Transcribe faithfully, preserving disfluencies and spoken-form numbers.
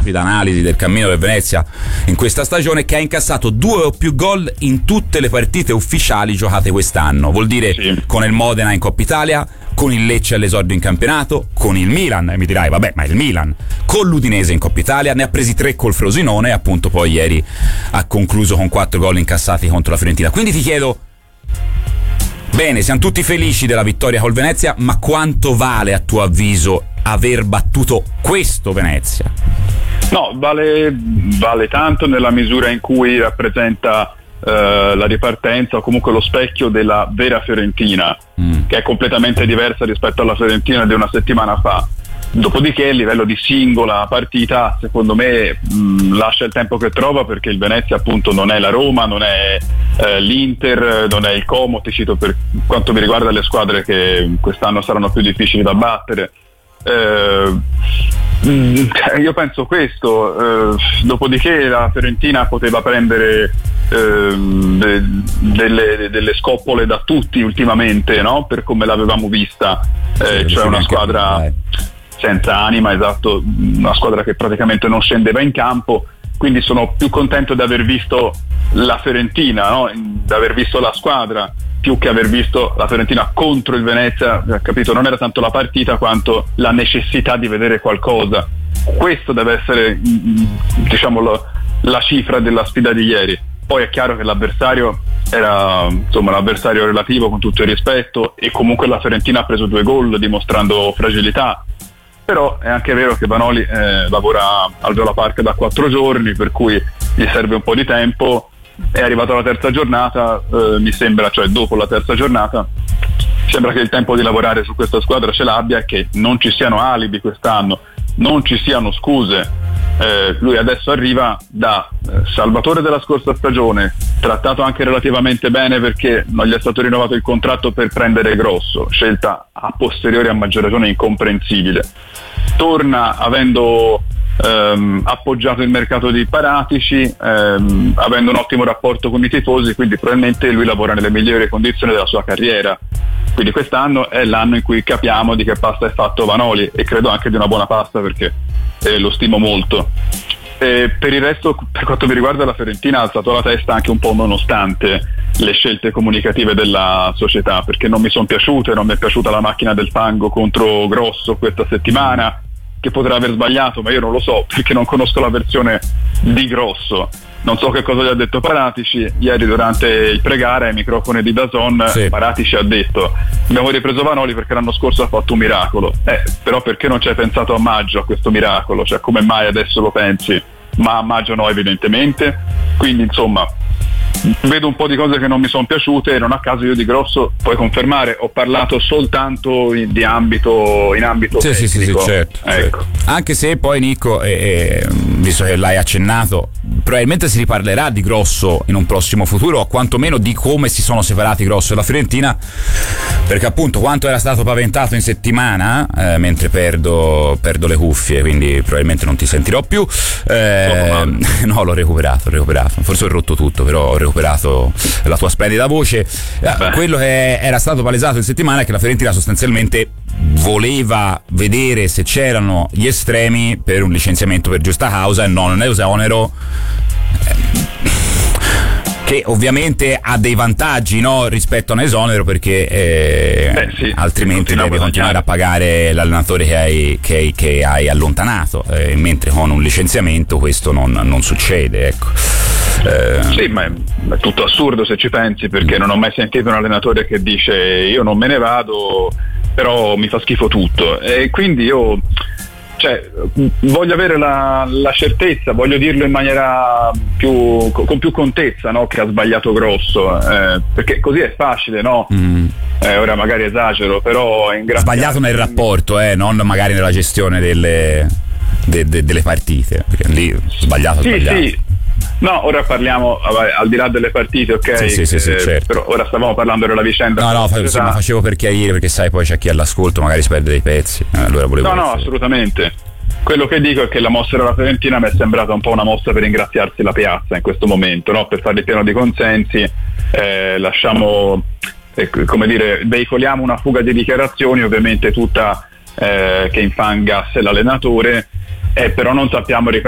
rapida analisi del cammino del Venezia in questa stagione, che ha incassato due o più gol in tutte le partite ufficiali giocate quest'anno. Vuol dire sì. Con il Modena in Coppa Italia, con il Lecce all'esordio in campionato, con il Milan, e mi dirai vabbè ma il Milan, con l'Udinese in Coppa Italia, ne ha presi tre col Frosinone e appunto poi ieri ha concluso con quattro gol incassati contro la Fiorentina. Quindi ti chiedo, bene, siamo tutti felici della vittoria col Venezia, ma quanto vale a tuo avviso aver battuto questo Venezia? No, vale, vale tanto nella misura in cui rappresenta Uh, la ripartenza o comunque lo specchio della vera Fiorentina, mm. che è completamente diversa rispetto alla Fiorentina di una settimana fa. Dopodiché il livello di singola partita secondo me mh, lascia il tempo che trova, perché il Venezia appunto non è la Roma, non è eh, l'Inter, non è il Como, ti cito per quanto mi riguarda le squadre che quest'anno saranno più difficili da battere. Eh, io penso questo, eh, dopodiché la Fiorentina poteva prendere eh, de, delle, delle scoppole da tutti ultimamente, no? Per come l'avevamo vista, eh, sì, cioè una squadra senza anima, esatto, una squadra che praticamente non scendeva in campo. Quindi sono più contento di aver visto la Fiorentina, no? Di aver visto la squadra, più che aver visto la Fiorentina contro il Venezia, capito? Non era tanto la partita quanto la necessità di vedere qualcosa. Questo deve essere, diciamo, lo, la cifra della sfida di ieri. Poi è chiaro che l'avversario era, insomma, l'avversario relativo, con tutto il rispetto, e comunque la Fiorentina ha preso due gol dimostrando fragilità. Però è anche vero che Vanoli eh, lavora al Viola Park da quattro giorni, per cui gli serve un po' di tempo. È arrivato la terza giornata, eh, mi sembra, cioè dopo la terza giornata, sembra che il tempo di lavorare su questa squadra ce l'abbia e che non ci siano alibi quest'anno, non ci siano scuse. Eh, lui adesso arriva da eh, salvatore della scorsa stagione, trattato anche relativamente bene perché non gli è stato rinnovato il contratto per prendere Grosso, scelta a posteriori a maggior ragione incomprensibile. Torna avendo ehm, appoggiato il mercato di Paratici, ehm, avendo un ottimo rapporto con i tifosi, quindi probabilmente lui lavora nelle migliori condizioni della sua carriera. Quindi quest'anno è l'anno in cui capiamo di che pasta è fatto Vanoli, e credo anche di una buona pasta, perché eh, lo stimo molto. E per il resto, per quanto mi riguarda, la Fiorentina ha alzato la testa anche un po' nonostante le scelte comunicative della società, perché non mi sono piaciute, non mi è piaciuta la macchina del fango contro Grosso questa settimana, che potrà aver sbagliato, ma io non lo so perché non conosco la versione di Grosso. Non so che cosa gli ha detto Paratici ieri durante il pregare ai microfoni di D A Z N. Sì. Paratici ha detto: abbiamo ripreso Vanoli perché l'anno scorso ha fatto un miracolo. Eh, però perché non ci hai pensato a maggio a questo miracolo? Cioè, come mai adesso lo pensi? Ma a maggio no, evidentemente. Quindi insomma, vedo un po' di cose che non mi sono piaciute, e non a caso io di Grosso, puoi confermare, ho parlato soltanto in, di ambito in ambito sì, tecnico. Sì, sì, sì, certo, ecco. certo. Anche se poi Nico, eh, eh, visto che l'hai accennato, probabilmente si riparlerà di Grosso in un prossimo futuro, o quantomeno di come si sono separati Grosso e la Fiorentina, perché appunto quanto era stato paventato in settimana, eh, mentre perdo, perdo le cuffie, quindi probabilmente non ti sentirò più, eh, no, l'ho recuperato, l'ho recuperato, forse ho rotto tutto, però ho recuperato la tua splendida voce. Beh. Quello che era stato palesato in settimana è che la Fiorentina sostanzialmente voleva vedere se c'erano gli estremi per un licenziamento per giusta causa e non un esonero, che ovviamente ha dei vantaggi, no, rispetto a un esonero, perché eh, Beh, sì, altrimenti devi continuare a pagare l'allenatore che hai, che hai, che hai allontanato, eh, mentre con un licenziamento questo non, non succede, ecco. Eh, sì, ma è, è tutto assurdo se ci pensi, perché non ho mai sentito un allenatore che dice io non me ne vado, però mi fa schifo tutto, e quindi io, cioè, voglio avere la, la certezza, voglio dirlo in maniera più, con più contezza, no? Che ha sbagliato Grosso, eh, perché così è facile, no? Mm. Eh, ora magari esagero, però è sbagliato nel rapporto, eh, non magari nella gestione delle, de, de, delle partite, perché lì sbagliato, sì, sbagliato. Sì. No, ora parliamo vabbè, al di là delle partite, ok? Sì, sì, sì, sì, eh, certo. Però ora stavamo parlando della vicenda. No, no, fa, sì, ma facevo per chiarire, perché sai, poi c'è chi all'ascolto magari si perde dei pezzi. Eh, allora volevo no, no, assolutamente. Quello che dico è che la mossa della Fiorentina mi è sembrata un po' una mossa per ringraziarsi la piazza in questo momento, no? Per fargli pieno di consensi, eh, lasciamo, eh, come dire, veicoliamo una fuga di dichiarazioni, ovviamente tutta eh, che infangasse l'allenatore, eh, però non sappiamo